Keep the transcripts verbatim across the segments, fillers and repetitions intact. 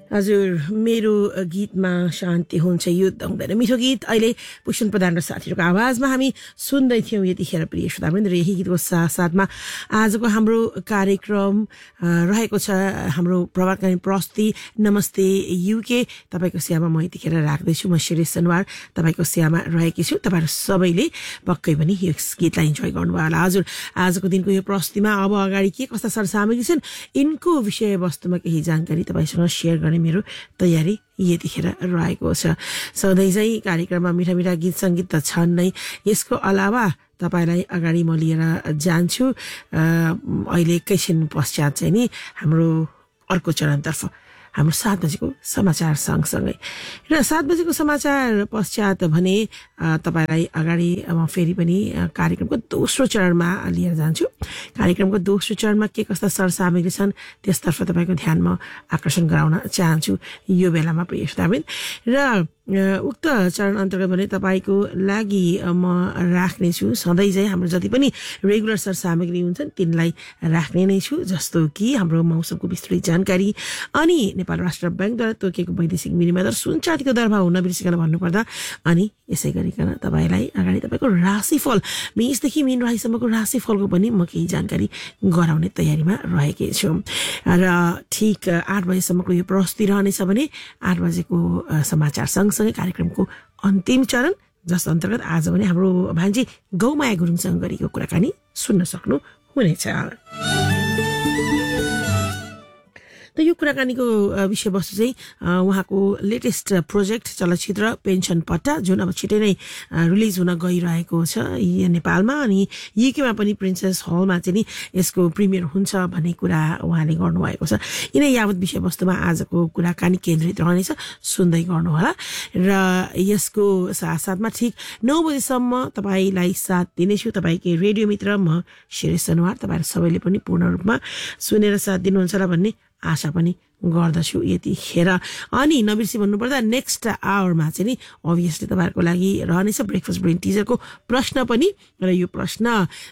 हजुर मेरो गीतमा शान्ति हुन्छ युद्ध हुँदैन मिठो गीत अहिले पुष्पन प्रधान र साथीहरूको आवाजमा हामी सुन्दै थियौँ यतिखेर प्रिय श्रोतावृन्द। यही गीतको साथसाथमा आजको हाम्रो कार्यक्रम रहेको छ हाम्रो प्रभातकालीन प्रस्तुति नमस्ते युके। तपाईँको सेवामा म यतिखेर राख्दैछु म शिरीष सनवार तपाईँको सेवामा रहेकी छु। तपाईँहरू सबैले पक्कै पनि यो गीतलाई इन्जोय गर्नुभयो होला। हजुर आजको दिनको यो प्रस्तुतिमा अब अगाडि के कस्ता सरसामग्री छन् यिनको विषयवस्तुमा केही जानकारी तपाईँसँग सेयर गर्ने मेरो तयारी यतिखेर रहेको छ। सधैँ चाहिँ कार्यक्रममा मिठा मिठा गीत सङ्गीत त छन् नै, यसको अलावा तपाईँलाई अगाडि म लिएर जान्छु अहिले एकैछिन पश्चात चाहिँ नि हाम्रो अर्को चरणतर्फ हाम्रो सात बजेको समाचार सँगसँगै र सात बजेको समाचार पश्चात भने तपाईँलाई अगाडि म फेरि पनि कार्यक्रमको दोस्रो चरणमा लिएर जान्छु। कार्यक्रमको दोस्रो चरणमा के कस्ता सरसामग्री छन् त्यसतर्फ तपाईँको ध्यान म आकर्षण गराउन चाहन्छु यो बेलामा प्रिय श्रोतावृन्द। र उक्त चरण अन्तर्गत भने तपाईँको लागि म राख्नेछु सधैँ चाहिँ हाम्रो जति पनि रेगुलर सरसामग्री हुन्छन् तिनलाई राख्ने नै छु, जस्तो कि हाम्रो मौसमको विस्तृत जानकारी अनि नेपाल राष्ट्र ब्याङ्कद्वारा तोकिएको वैदेशिक विनिमय दर सुन चाँदीको दरमा हुन बिर्सिकन भन्नुपर्दा अनि यसै गरिकन तपाईँलाई अगाडि तपाईँको राशिफल मेषदेखि मीन राशिसम्मको राशिफलको पनि म केही जानकारी गराउने तयारीमा रहेकी छु। र ठिक आठ बजेसम्मको यो प्रस्तुति रहनेछ भने आठ बजेको समाचार सँगसँगै कार्यक्रमको अन्तिम चरण जस अन्तर्गत आज भने हाम्रो भान्जी गौमाया गुरुङसँग गरेको कुराकानी सुन्न सक्नु हुनेछ। त यो कुराकानीको विषयवस्तु चाहिँ उहाँको लेटेस्ट प्रोजेक्ट चलचित्र पेन्सन पट्टा जुन अब छिटै नै रिलिज हुन गइरहेको छ नेपालमा अनि युकेमा पनि प्रिन्सेस हलमा चाहिँ नि यसको प्रिमियर हुन्छ भन्ने कुरा उहाँले गर्नुभएको छ। यिनै यावत विषयवस्तुमा आजको कुराकानी केन्द्रित रहनेछ, सुन्दै गर्नुहोला। र यसको साथसाथमा ठिक नौ बजेसम्म तपाईँलाई साथ दिनेछु तपाईँकै रेडियो मित्र म शिरीष सनवार। तपाईँहरू सबैले पनि पूर्ण रूपमा सुनेर साथ दिनुहुन्छ होला भन्ने आशा पनि गर्दछु यतिखेर। अनि नबिर्सी भन्नुपर्दा नेक्स्ट आवरमा चाहिँ नि अभियसली तपाईँहरूको लागि रहनेछ ब्रेकफास्ट ब्रेन टिजरको प्रश्न पनि। र यो प्रश्न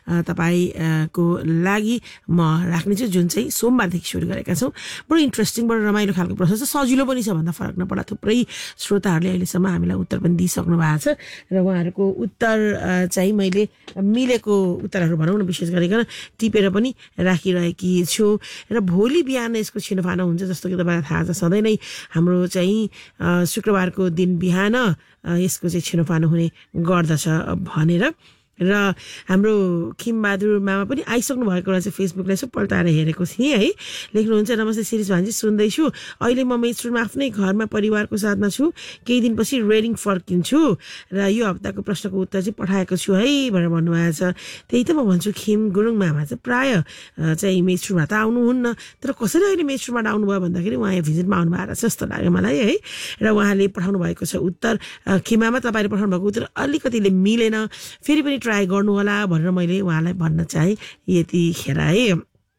तपाईँको लागि म राख्नेछु जुन चाहिँ सोमबारदेखि सुरु गरेका छौँ। बडो इन्ट्रेस्टिङ बडो रमाइलो खालको प्रश्न छ, सजिलो पनि छ भन्दा फरक नपर्दा थुप्रै श्रोताहरूले अहिलेसम्म हामीलाई उत्तर पनि दिइसक्नु भएको छ र उहाँहरूको उत्तर चाहिँ मैले मिलेको उत्तरहरू भनौँ न विशेष गरिकन टिपेर पनि राखिरहेकी छु। र भोलि बिहान यसको छिनोफानो हुन्छ जस्तो कि तपाईँलाई थाहा छ सधैँ नै हाम्रो चाहिँ शुक्रबारको दिन बिहान यसको चाहिँ छिनोफानो हुने गर्दछ भनेर। र हाम्रो खिमबहादुर मामा पनि आइसक्नु भएको रहेछ, फेसबुकलाई यसो पल्टाएर हेरेको थिएँ है। लेख्नुहुन्छ नमस्ते शिरीष भान्जी सुन्दैछु, अहिले म मेचुरमा आफ्नै घरमा परिवारको साथमा छु, केही दिनपछि रेडिङ फर्किन्छु र यो हप्ताको प्रश्नको उत्तर चाहिँ पठाएको छु है भनेर भन्नुभएको छ। त्यही त म भन्छु खिम गुरुङ मामा चाहिँ प्राय चाहिँ मेचुरमा त आउनुहुन्न, तर कसरी अहिले मेचुरमा आउनुभयो भन्दाखेरि उहाँ यहाँ भिजिटमा आउनु भएको रहेछ जस्तो लाग्यो मलाई है। र उहाँले पठाउनु भएको छ उत्तर खिमामा तपाईँले पठाउनु भएको उत्तर अलिकतिले मिलेन, फेरि पनि ट्राई गर्नु होला भनेर मैले उहाँलाई भन्न चाहे यतिखेर है।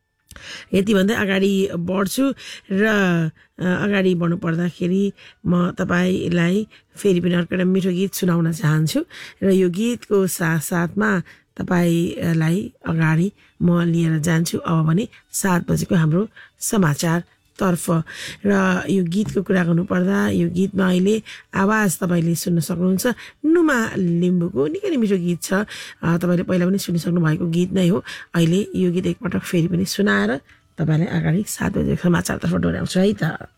यति भन्दै अगाडि बढ्छु र अगाडि बढ्नु पर्दाखेरि म तपाईँलाई फेरि पनि अर्को एउटा मिठो गीत सुनाउन चाहन्छु र यो गीतको साथसाथमा तपाईँलाई अगाडि म लिएर जान्छु अब भने सात बजेको हाम्रो समाचार तर्फ। र यो गीतको कुरा गर्नुपर्दा यो गीतमा अहिले आवाज तपाईँले सुन्न सक्नुहुन्छ नुमा लिम्बूको, निकै नै मिठो गीत छ, तपाईँले पहिला पनि सुनिसक्नु भएको गीत नै हो। अहिले यो गीत एकपटक फेरि पनि सुनाएर तपाईँलाई अगाडि सात बजेको समाचारतर्फ डोर्याउँछु है त।